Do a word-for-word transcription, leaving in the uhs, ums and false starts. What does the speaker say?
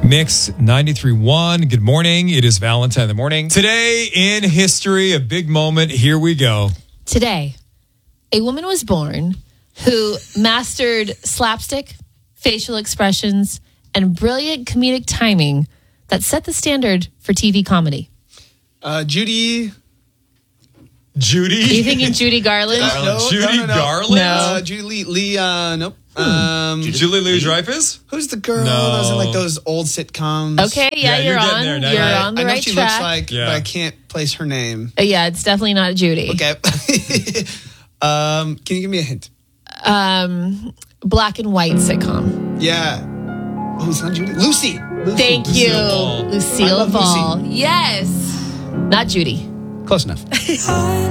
Mix ninety-three point one. Good morning. It is Valentine in the morning. Today in history, a big moment. Here we go. Today, a woman was born who mastered slapstick, facial expressions, and brilliant comedic timing that set the standard for T V comedy. Uh, Judy. Judy? Are you thinking Judy Garland? Garland. No, Judy no, no, no. Garland? No. Uh, Judy Lee. Lee uh, nope. Um, Julie Louis-Dreyfus? who's the girl No. that was in like those old sitcoms? Okay, yeah, Yeah, you're you're, getting on. there now. You're I- on the I know right what she track. looks like, Yeah. but I can't place her name. Uh, yeah, it's definitely not Judy. Okay. um, can you give me a hint? Um, black and white sitcom. Yeah. Oh, it's not Judy. Lucy. Lucy. Thank you, Ball. I Lucille love Ball. Yes, not Judy. Close enough.